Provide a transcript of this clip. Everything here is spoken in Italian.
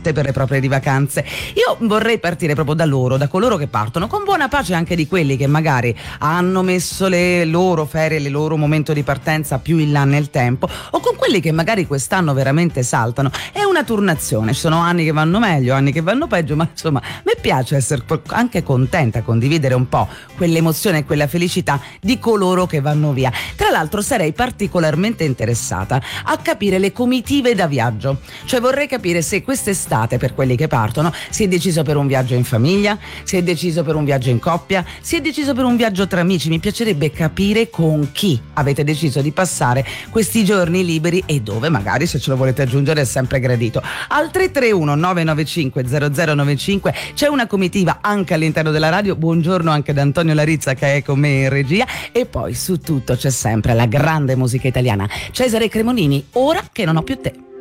fatte per le proprie di vacanze. Io vorrei partire proprio da loro, da coloro che partono, con buona pace anche di quelli che magari hanno messo le loro ferie, il loro momento di partenza più in là nel tempo, o con quelli che magari quest'anno veramente saltano. È una turnazione, ci sono anni che vanno meglio, anni che vanno peggio, ma insomma mi piace essere anche contenta, condividere un po' quell'emozione e quella felicità di coloro che vanno via. Tra l'altro sarei particolarmente interessata a capire le comitive da viaggio, cioè vorrei capire se quest'estate, per quelli che partono, si è deciso per un viaggio in famiglia, si è deciso per un viaggio in coppia, si è deciso per un viaggio tra amici. Mi piacerebbe capire con chi avete deciso di passare questi giorni liberi e dove, magari, se ce lo volete aggiungere, è sempre gradito. Al 331 995 0095 c'è una comitiva anche all'interno della radio. Buongiorno anche ad Antonio Larizza che è con me in regia, e poi su tutto c'è sempre la grande musica italiana. Cesare Cremonini, Ora che non ho più te.